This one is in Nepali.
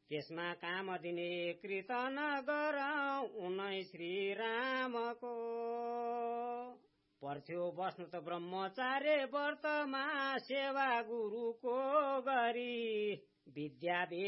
त्यसमा काम दिने कीर्तन गरौँ उनै श्री रामको। पर्थ्यो बस्नु त ब्रह्मचार्य व्रतमा सेवा गुरुको गरी। विद्या